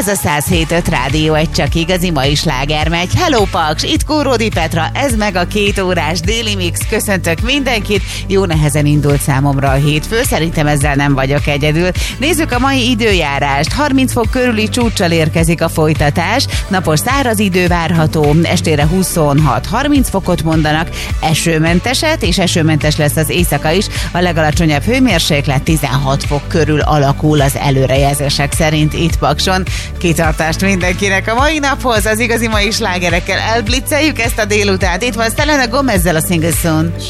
Ez a 107.5 Rádió, egy csak igazi mai sláger megy. Hello Paks, itt Kóródi Petra, ez meg a 2 órás déli mix. Köszöntök mindenkit, jó nehezen indult számomra a hétfő, szerintem ezzel nem vagyok egyedül. Nézzük a mai időjárást, 30 fok körüli csúccsal érkezik a folytatás, napos száraz idő várható, estére 26-30 fokot mondanak, esőmenteset, és esőmentes lesz az éjszaka is, a legalacsonyabb hőmérséklet 16 fok körül alakul az előrejelzések szerint itt Pakson. Kitartást mindenkinek a mai naphoz, az igazi mai slágerekkel elblitzeljük ezt a délutánt. Itt van Selena Gomezzel a Single Soon.